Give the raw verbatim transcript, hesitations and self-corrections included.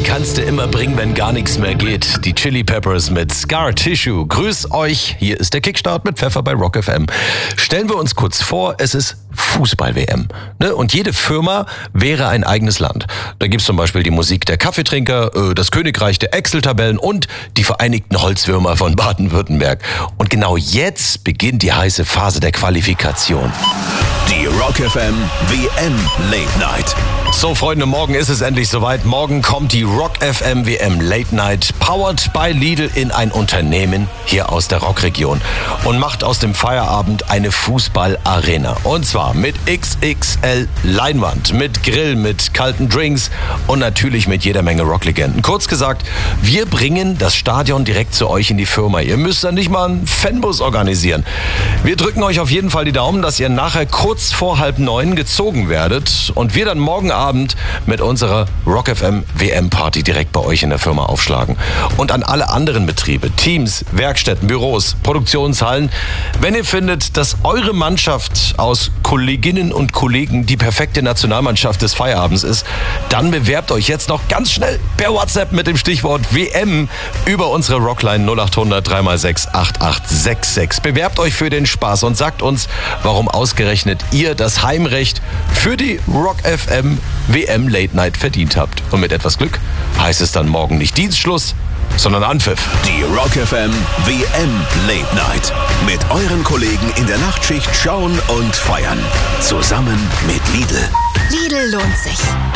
kannst du immer bringen, wenn gar nichts mehr geht. Die Chili Peppers mit Scar Tissue. Grüß euch, hier ist der Kickstart mit Pfeffer bei Rock F M. Stellen wir uns kurz vor, es ist Fußball-W M. Ne? Und jede Firma wäre ein eigenes Land. Da gibt's zum Beispiel die Musik der Kaffeetrinker, das Königreich der Excel-Tabellen und die Vereinigten Holzwürmer von Baden-Württemberg. Und genau jetzt beginnt die heiße Phase der Qualifikation. Die Rock F M W M Late Night. So Freunde, morgen ist es endlich soweit. Morgen kommt die Rock F M W M Late Night, powered by Lidl, in ein Unternehmen hier aus der Rockregion und macht aus dem Feierabend eine Fußballarena. Und zwar mit X X L Leinwand, mit Grill, mit kalten Drinks und natürlich mit jeder Menge Rocklegenden. Kurz gesagt, wir bringen das Stadion direkt zu euch in die Firma. Ihr müsst dann nicht mal einen Fanbus organisieren. Wir drücken euch auf jeden Fall die Daumen, dass ihr nachher kurz vor halb neun gezogen werdet und wir dann morgen Abend mit unserer Rock F M W M Party direkt bei euch in der Firma aufschlagen. Und an alle anderen Betriebe, Teams, Werkstätten, Büros, Produktionshallen, wenn ihr findet, dass eure Mannschaft aus Kolleginnen und Kollegen die perfekte Nationalmannschaft des Feierabends ist, dann bewerbt euch jetzt noch ganz schnell per WhatsApp mit dem Stichwort W M über unsere Rockline null acht hundert drei mal sechs acht acht sechs sechs. Bewerbt euch für den Spaß und sagt uns, warum ausgerechnet ihr das Heimrecht für die Rock F M W M Late Night verdient habt. Und mit etwas Glück heißt es dann morgen nicht Dienstschluss, sondern Anpfiff. Die Rock F M W M Late Night. Mit euren Kollegen in der Nachtschicht schauen und feiern. Zusammen mit Lidl. Lidl lohnt sich.